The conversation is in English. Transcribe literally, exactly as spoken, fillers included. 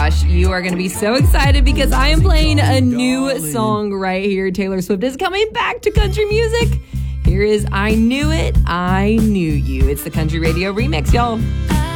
gosh, you are going to be so excited because I am playing a new song right here. Taylor Swift is coming back to country music. Here is I Knew It, I Knew You. It's the Country Radio Remix, y'all.